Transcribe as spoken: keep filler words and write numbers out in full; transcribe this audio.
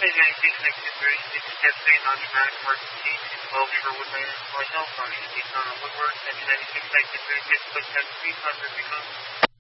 Hey, ninety-six sixty-three, this is Jeff Payne on United Emergency, twelve Sherwood Lane, Illinois, California. It's on a Woodward, ninety-six sixty-three, six foot ten, three hundred, become.